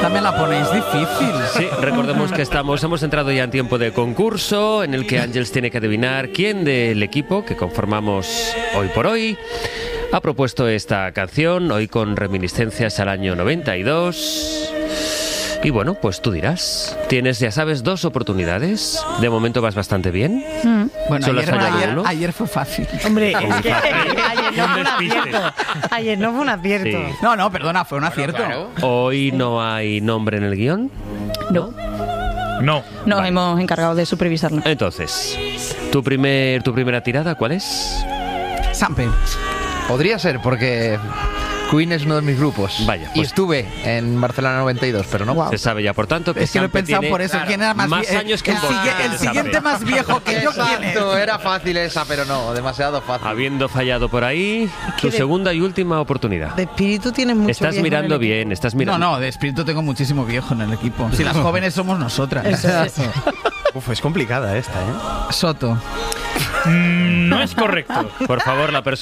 esta me la ponéis difícil. Sí, recordemos que hemos entrado ya en tiempo de concurso en el que Ángels tiene que adivinar quién del equipo que conformamos hoy por hoy ha propuesto esta canción, hoy con reminiscencias al año 92. Y bueno, pues tú dirás. Tienes, ya sabes, 2 oportunidades. De momento vas bastante bien. Bueno, Solo has fallado uno. ayer fue fácil. Hombre, es que ayer no fue un acierto. Ayer no fue un acierto. Sí. No, perdona, fue un acierto. Claro. Hoy no hay nombre en el guión. No. No. Nos hemos encargado de supervisarlo. Entonces, tu primera tirada, ¿cuál es? Sampe. Podría ser, porque Queen es uno de mis grupos. Vaya, Y pues- estuve en Barcelona 92, pero no. Se sabe ya, por tanto, que Es que lo he Sampe pensado tiene por eso. ¿Quién era más años que el, el siguiente más viejo que yo, ¿quién es? Exacto, era fácil esa, pero no, demasiado fácil. Habiendo fallado por ahí, que tu de- segunda y última oportunidad. De espíritu tienes mucho. Estás viejo en mirando el equipo. bien, estás mirando. No, de espíritu tengo muchísimo viejo en el equipo. Si las jóvenes somos nosotras. Uf, es complicada esta, ¿eh? Soto. No es correcto. Por favor, la persona